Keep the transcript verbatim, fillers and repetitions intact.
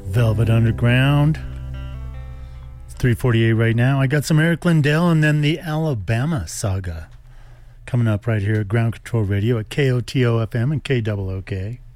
Velvet Underground. It's three forty-eight right now. I got some Eric Lindell and then the Alabama Saga coming up right here at Ground Control Radio at K O T O F M and K O O K.